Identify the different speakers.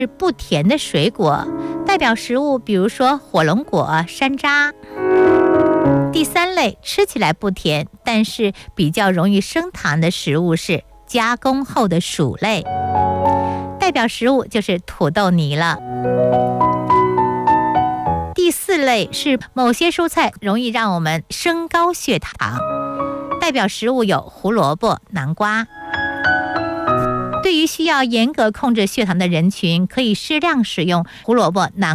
Speaker 1: 不甜的水果，代表食物比如说火龙果、山楂。第三类吃起来不甜，但是比较容易升糖的食物是加工后的薯类，代表食物就是土豆泥了。第四类是某些蔬菜容易让我们升高血糖，代表食物有胡萝卜、南瓜。对于需要严格控制血糖的人群，可以适量使用胡萝卜、南